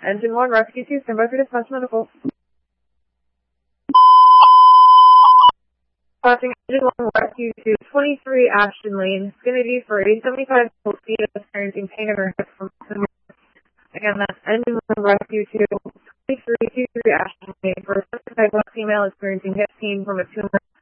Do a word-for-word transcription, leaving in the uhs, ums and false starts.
Engine one, Rescue two, stand by for dispatch medical. Crossing Engine one, Rescue two, twenty-three Ashton Lane. It's going to be for eight seventy-five full speed of experiencing pain in her hip from again, that's Engine one, Rescue two, twenty-three twenty-three Ashton Lane for a seventy-five female experiencing hip pain from a tumor